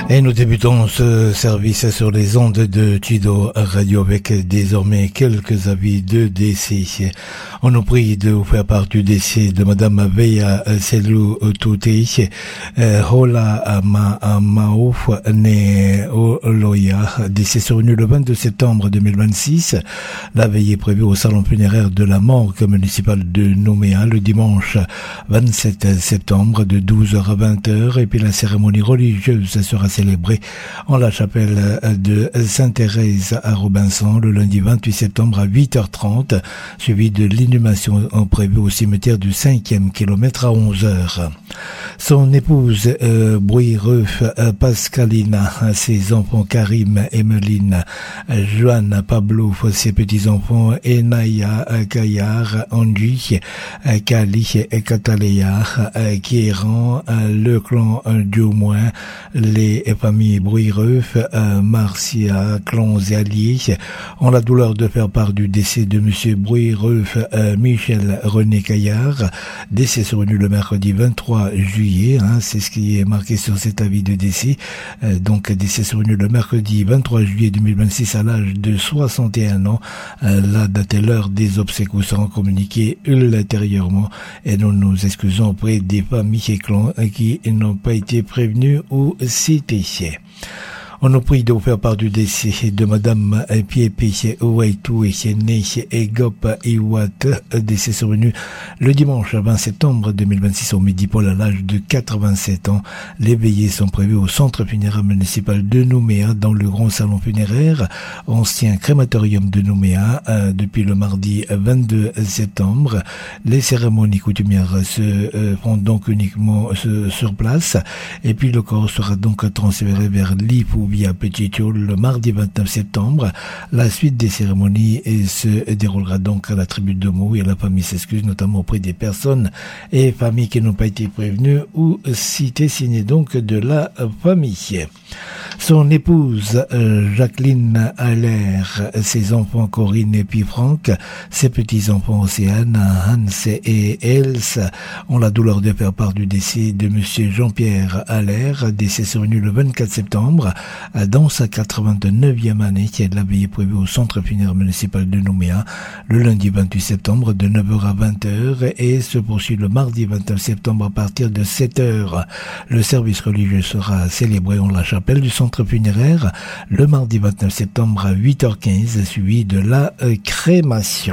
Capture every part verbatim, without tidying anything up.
Et nous débutons ce service sur les ondes de Chido Radio avec désormais quelques avis de décès. On nous prie de vous faire part du décès de Madame Veya Selou Touté, Hola Maouf né Oloya, décès survenu le vingt-deux septembre deux mille vingt-six. La veillée prévue au salon funéraire de la morgue municipale de Nouméa le dimanche vingt-sept septembre de douze heures à vingt heures, et puis la cérémonie religieuse sera célébrée en la chapelle de Sainte-Thérèse à Robinson le lundi vingt-huit septembre à huit heures trente, suivi de l'inhumation prévue au cimetière du cinquième kilomètre à onze heures. Son épouse euh, Bruireuf euh, Pascalina, ses enfants Karim, Emeline, Joanne, Pablo, ses petits-enfants Enaya, Kayar, Angie, Kali et Cataléa, Kieran, le clan Diomoin, les familles Bruireuf, Marcia, clans et alliés ont la douleur de faire part du décès de monsieur Bruireuf Michel René Caillard, décès survenu le mercredi vingt-trois juillet, hein, c'est ce qui est marqué sur cet avis de décès, euh, donc décès survenu le mercredi vingt-trois juillet deux mille vingt-six à l'âge de soixante et un ans. Euh, la date et l'heure des obsèques vous seront communiquées ultérieurement et nous nous excusons auprès des familles et clans qui n'ont pas été prévenus ou cités. On nous prie de vous faire part du décès de Madame Piepi Ouaitou et née Egop Iwat, décès survenu le dimanche vingt septembre deux mille vingt-six au midi pôle à l'âge de quatre-vingt-sept ans. Les veillées sont prévues au centre funéraire municipal de Nouméa dans le grand salon funéraire, ancien crématorium de Nouméa, euh, depuis le mardi vingt-deux septembre. Les cérémonies coutumières se euh, font donc uniquement euh, sur place, et puis le corps sera donc transféré vers l'Ipou via Petit Thiol le mardi vingt-neuf septembre. La suite des cérémonies se déroulera donc à la tribu de Mou, et la famille s'excuse notamment auprès des personnes et familles qui n'ont pas été prévenues ou citées, signées donc de la famille. Son épouse euh, Jacqueline Allaire, ses enfants Corinne et puis Franck, ses petits-enfants Océane, Hans et Els ont la douleur de faire part du décès de monsieur Jean-Pierre Allaire, décès survenu le vingt-quatre septembre dans sa quatre-vingt-neuvième année, qui est la veillée prévue au centre funéraire municipal de Nouméa le lundi vingt-huit septembre de neuf heures à vingt heures et se poursuit le mardi vingt-neuf septembre à partir de sept heures. Le service religieux sera célébré en la chapelle du centre funéraire le mardi vingt-neuf septembre à huit heures quinze, suivi de la euh, crémation.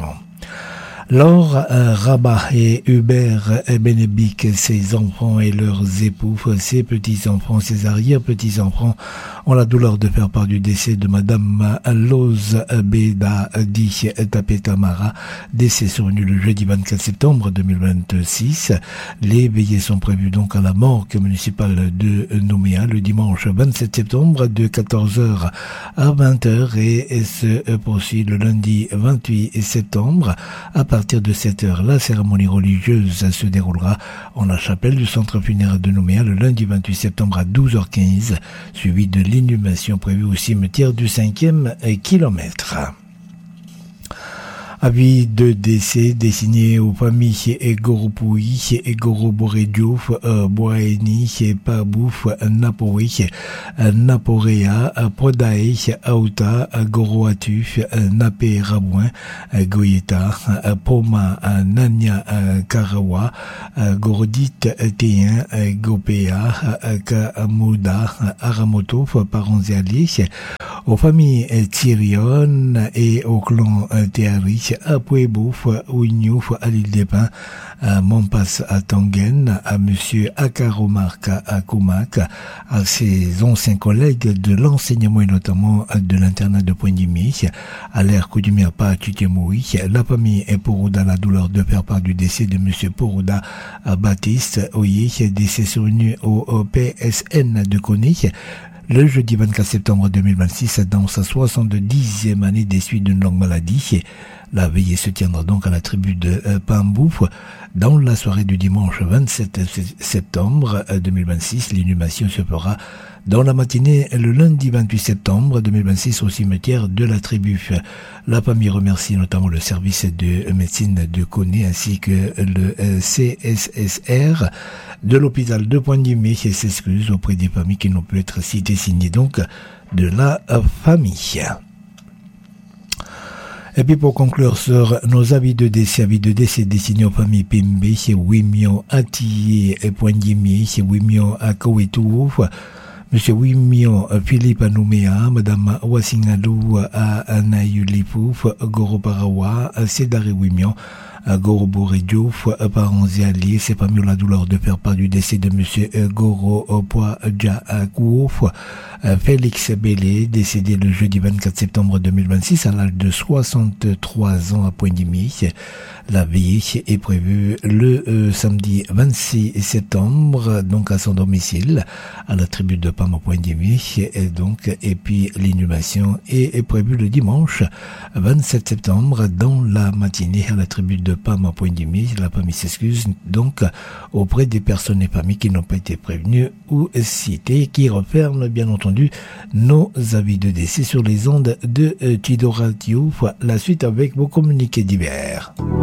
Laure euh, Rabat et Hubert Benebic, ses enfants et leurs époux, ses petits-enfants, ses arrière-petits-enfants ont la douleur de faire part du décès de Madame Lose Beda Di Tapetamara, décès survenu le jeudi vingt-quatre septembre deux mille vingt-six. Les veillées sont prévues donc à la morgue municipale de Nouméa le dimanche vingt-sept septembre de quatorze heures à vingt heures et, et se poursuit le lundi vingt-huit septembre à partir À partir de sept heures, la cérémonie religieuse se déroulera en la chapelle du centre funéraire de Nouméa le lundi vingt-huit septembre à douze heures quinze, suivi de l'inhumation prévue au cimetière du cinquième kilomètre. Avis de décès destiné aux familles Egoropoui, Egoroborediouf, Boaeni, Pabouf, Napoui, Naporea, Podae, Aouta, Goroatuf, Napé Rabouin, Goyeta, Poma, Nanya, Karawa, Gorodit, Téen, Gopea, Kamouda, Aramotof, parents et alliés, aux familles Tyrion et au clan Théari, à Pouebouf, Ouignouf, à l'île des Pins, à Montpass, à Tangen, à monsieur Akaromark, à Koumak, à ses anciens collègues de l'enseignement et notamment de l'internat de Pointe-Dimi, à l'air coutumière pas à Tchitemoui. La famille est Porouda, la douleur de faire part du décès de monsieur Porouda Baptiste Oye, décès survenu au, au P S N de Coney le jeudi vingt-quatre septembre deux mille vingt-six dans sa soixante-dixième année des suites d'une longue maladie. La veillée se tiendra donc à la tribu de euh, Pambou dans la soirée du dimanche vingt-sept septembre deux mille vingt-six. L'inhumation se fera dans la matinée le lundi vingt-huit septembre deux mille vingt-six au cimetière de la tribu. La famille remercie notamment le service de médecine de Koné ainsi que le C S S R de l'hôpital de Pointe-du-Mé et s'excuse auprès des familles qui n'ont pu être citées, signées donc de la famille. Et puis pour conclure sur nos avis de décès, avis de décès destinés aux familles Pimbe, chez Wimio Atiye et Pointe-du-Mé, chez Wimio Akawetou, Monsieur Wimio Philippe Anoumea, Madame Wasingalou Anayulipouf, Goro Parawa, Cédare Wimio, Goro Boredjouf, parents et alliés, c'est parmi la douleur de faire part du décès de Monsieur Goro Poidjakouf, Félix Bélé, décédé le jeudi vingt-quatre septembre deux mille vingt-six à l'âge de soixante-trois ans à Pointe-du-Mé. La veillée est prévue le euh, samedi vingt-six septembre, donc à son domicile, à la tribu de Pam à Pointe-du-Mé, et donc, et puis l'inhumation est, est prévue le dimanche vingt-sept septembre dans la matinée à la tribu de Pam à Pointe-du-Mé. La famille s'excuse donc auprès des personnes et familles qui n'ont pas été prévenues ou citées, qui referment bien entendu nos avis de décès sur les ondes de euh, Tido Radio. La suite avec vos communiqués divers.